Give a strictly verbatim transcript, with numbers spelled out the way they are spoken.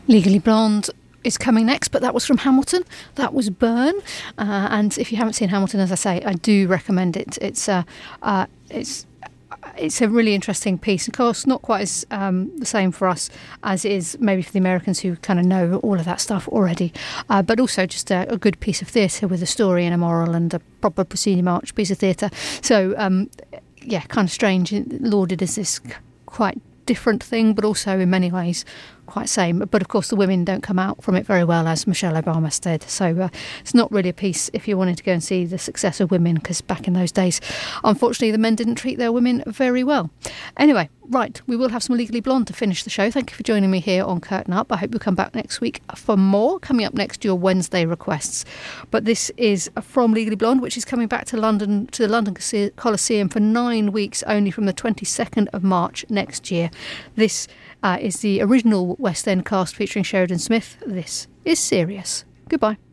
Legally Blonde is coming next, but that was from Hamilton. That was Burn. Uh, and if you haven't seen Hamilton, as I say, I do recommend it. It's uh, uh, it's it's a really interesting piece. Of course, not quite as um, the same for us as it is maybe for the Americans who kind of know all of that stuff already. Uh, but also just a, a good piece of theatre with a story and a moral and a proper proscenium arch piece of theatre. So, um, yeah, kind of strange, lauded as this quite different thing, but also in many ways quite same. But of course the women don't come out from it very well, as Michelle Obama said. So uh, it's not really a piece if you wanted to go and see the success of women, because back in those days, unfortunately, the men didn't treat their women very well. Anyway, right, we will have some Legally Blonde to finish the show. Thank you for joining me here on Curtain Up. I hope you'll come back next week for more. Coming up next, your Wednesday requests. But this is from Legally Blonde, which is coming back to London, to the London Coliseum for nine weeks, only from the twenty-second of March next year. This uh, is the original West End cast featuring Sheridan Smith. This is Serious. Goodbye.